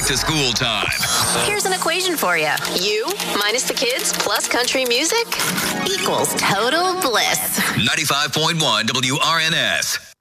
to school time. Here's an equation for you. You minus the kids plus country music equals total bliss. 95.1 WRNS.